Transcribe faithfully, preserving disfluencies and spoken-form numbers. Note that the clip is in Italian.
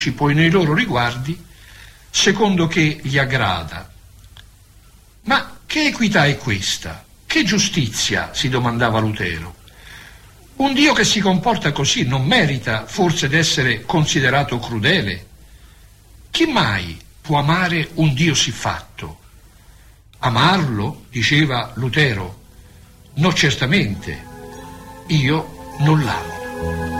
poi nei loro riguardi secondo che gli aggrada. Ma che equità è questa? Che giustizia? Si domandava Lutero. Un Dio che si comporta così non merita forse d'essere considerato crudele? Chi mai può amare un Dio siffatto? Amarlo, diceva Lutero? No, certamente, io non l'amo.